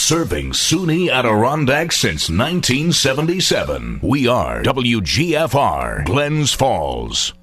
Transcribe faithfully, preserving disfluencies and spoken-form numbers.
Serving SUNY Adirondack since nineteen seventy-seven. We are W G F R, Glens Falls.